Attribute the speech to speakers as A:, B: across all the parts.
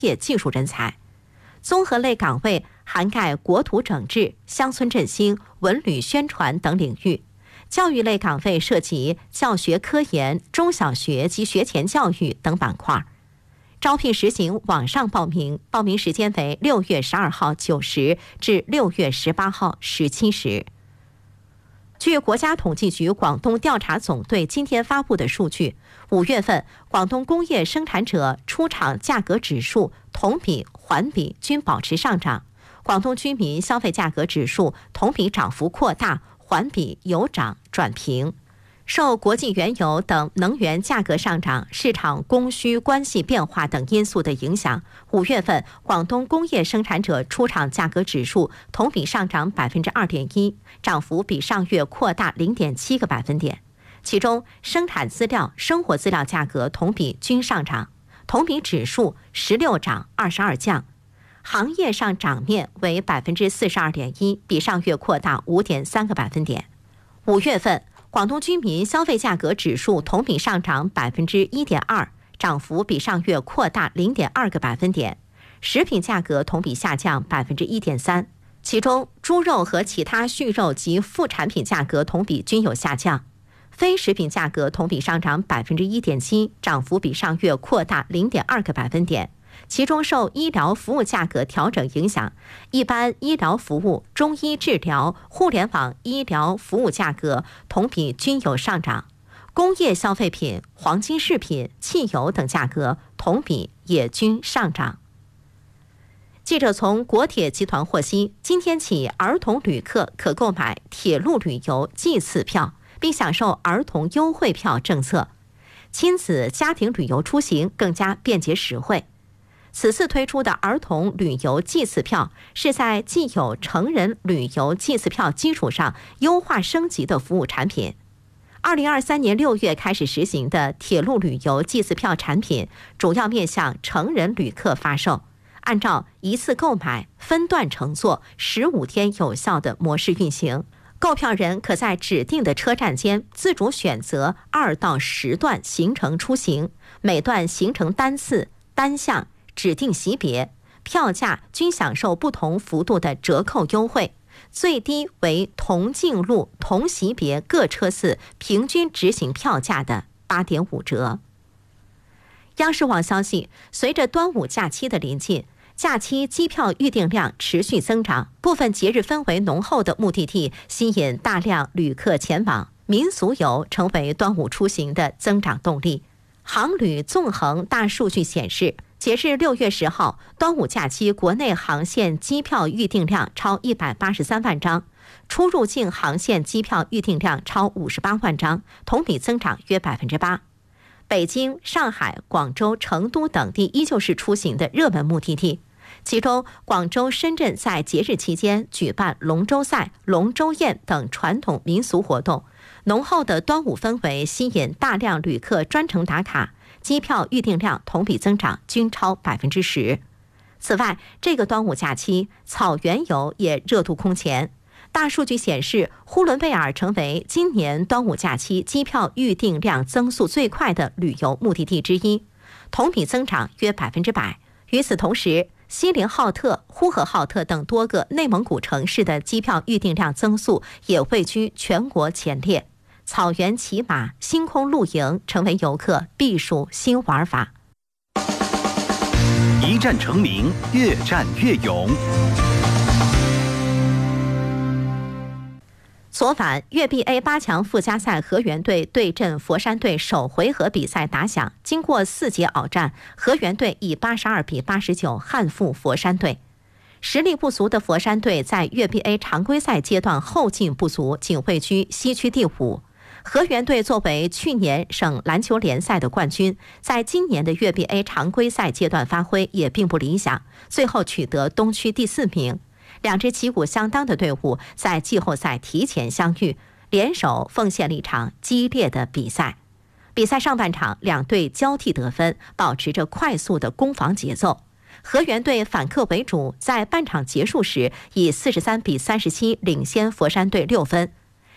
A: 业技术人才。综合类岗位涵盖国土整治、乡村振兴、文旅宣传等领域。教育类岗位涉及教学科研、中小学及学前教育等板块。招聘实行网上报名，报名时间为6月12号9时至6月18号17时。据国家统计局广东调查总队今天发布的数据，5月份广东工业生产者出厂价格指数同比、环比均保持上涨，广东居民消费价格指数同比涨幅扩大，环比由涨转平。受国际原油等能源价格上涨、市场供需关系变化等因素的影响，5月份广东工业生产者出厂价格指数同比上涨2.1%，涨幅比上月扩大0.7个百分点。其中，生产资料、生活资料价格同比均上涨，同比指数16涨22降，行业上涨面为42.1%，比上月扩大5.3个百分点。5月份。广东居民消费价格指数同比上涨1.2%，涨幅比上月扩大0.2个百分点。食品价格同比下降1.3%，其中猪肉和其他畜肉及副产品价格同比均有下降。非食品价格同比上涨1.7%，涨幅比上月扩大0.2个百分点。其中受医疗服务价格调整影响，一般医疗服务、中医治疗、互联网医疗服务价格同比均有上涨，工业消费品、黄金饰品、汽油等价格同比也均上涨。记者从国铁集团获悉，今天起儿童旅客可购买铁路旅游季次票，并享受儿童优惠票政策，亲子家庭旅游出行更加便捷实惠。此次推出的儿童旅游季次票是在既有成人旅游季次票基础上优化升级的服务产品。2023年6月开始实行的铁路旅游季次票产品主要面向成人旅客发售，按照一次购买、分段乘坐、15天有效的模式运行。购票人可在指定的车站间自主选择2到10段行程出行，每段行程单次、单项、指定级别，票价均享受不同幅度的折扣优惠，最低为同径路同级别各车次平均执行票价的8.5折。央视网消息，随着端午假期的临近，假期机票预订量持续增长，部分节日氛围浓厚的目的地吸引大量旅客前往，民俗游成为端午出行的增长动力。航旅纵横大数据显示，截至6月10号，端午假期国内航线机票预订量超183万张，出入境航线机票预订量超58万张，同比增长约8%。北京、上海、广州、成都等地依旧是出行的热门目的地。其中，广州、深圳在节日期间举办龙舟赛、龙舟宴等传统民俗活动，浓厚的端午氛围吸引大量旅客专程打卡。机票预订量同比增长均超10%。此外，这个端午假期，草原游也热度空前。大数据显示，呼伦贝尔成为今年端午假期机票预订量增速最快的旅游目的地之一，同比增长约100%。与此同时，锡林浩特、呼和浩特等多个内蒙古城市的机票预订量增速也位居全国前列。草原骑马、星空露营成为游客避暑新玩法。
B: 一战成名，越战越勇。
A: 昨晚，粤 BA 8强附加赛河源队对阵佛山队首回合比赛打响，经过4节鏖战，河源队以82比89憾负佛山队。实力不足的佛山队在粤 BA 常规赛阶段后劲不足，仅位居西区第5。河源队作为去年省篮球联赛的冠军，在今年的粤 BA 常规赛阶段发挥也并不理想，最后取得东区第4名。两支旗鼓相当的队伍在季后赛提前相遇，联手奉献了一场激烈的比赛。比赛上半场，两队交替得分，保持着快速的攻防节奏。河源队反客为主，在半场结束时以43比37领先佛山队6分。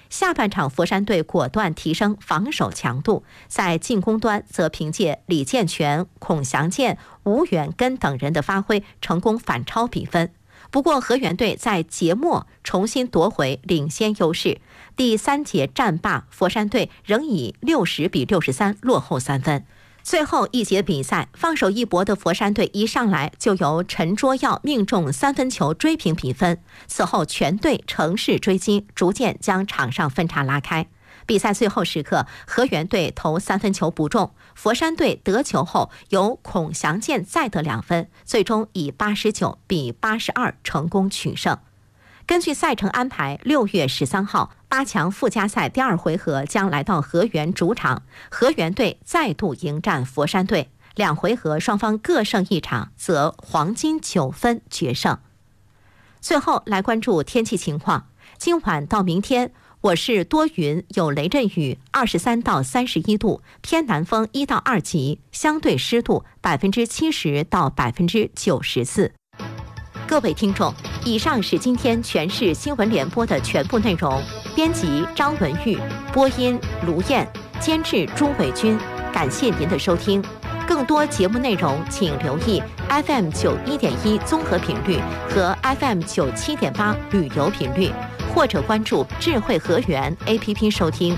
A: 下半场佛山队果断提升防守强度，在进攻端则凭借李建全、孔祥健、吴远根等人的发挥，成功反超比分。不过河源队在节末重新夺回领先优势，第3节战罢，佛山队仍以60-63落后3分。最后一节比赛，放手一搏的佛山队一上来就由陈卓耀命中3分球追平比分，此后全队乘势追击，逐渐将场上分差拉开。比赛最后时刻，河源队投3分球不中，佛山队得球后由孔祥健再得2分，最终以89-82成功取胜。根据赛程安排，6月13号8强附加赛第2回合将来到河源主场，河源队再度迎战佛山队，2回合双方各胜1场，则黄金9分决胜。最后来关注天气情况，今晚到明天我市多云有雷阵雨，23到31度，偏南风1到2级，相对湿度70%到94%。各位听众，以上是今天全市新闻联播的全部内容。编辑张文玉，播音卢燕，监制朱伟军。感谢您的收听。更多节目内容，请留意 FM 91.1综合频率和 FM 97.8旅游频率，或者关注智慧河源 APP 收听。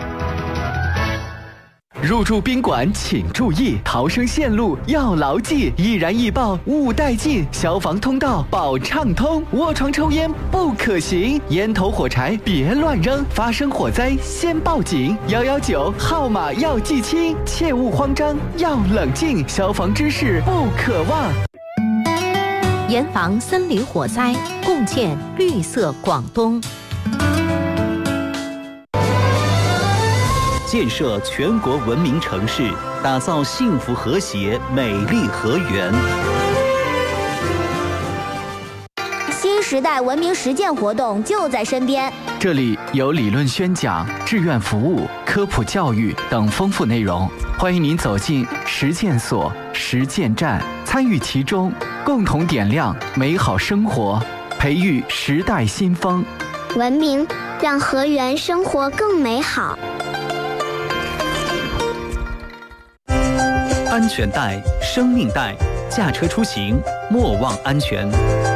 B: 入住宾馆请注意，逃生线路要牢记，易燃易爆勿带进，消防通道保畅通，卧床抽烟不可行，烟头火柴别乱扔，发生火灾先报警，119号码要记清，切勿慌张，要冷静，消防知识不可忘。
A: 严防森林火灾，共建绿色广东。
B: 建设全国文明城市，打造幸福和谐美丽河源。
C: 新时代文明实践活动就在身边，
D: 这里有理论宣讲、志愿服务、科普教育等丰富内容，欢迎您走进实践所、实践站，参与其中，共同点亮美好生活，培育时代新风。
C: 文明让河源生活更美好。
B: 安全带、生命带，驾车出行莫忘安全。